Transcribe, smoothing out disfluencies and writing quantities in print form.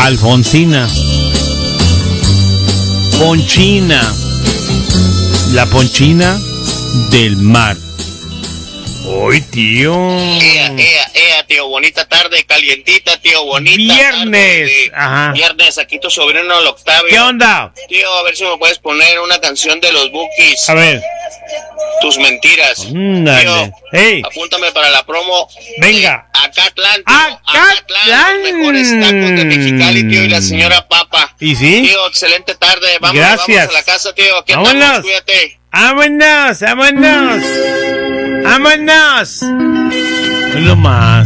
Alfonsina. Ponchina. La Ponchina del mar. ¡Hoy, tío! Tío, bonita tarde, calientita, tío, bonita. Viernes. Ajá. Viernes, aquí tu sobrino el Octavio. ¿Qué onda? Tío, a ver si me puedes poner una canción de los Bukis. A ver. Tus mentiras. Dale. Tío, Hey. apúntame para la promo. Venga. Acatlán, tío. Acatlán. Los mejores tacos de Mexicali, tío, y la señora Papa. ¿Y sí? Tío, excelente tarde. Gracias. Vamos a la casa, tío. Aquí Vámonos. andamos, cuídate. ¡Vámonos! ¡Vámonos! ¡Vámonos! No más.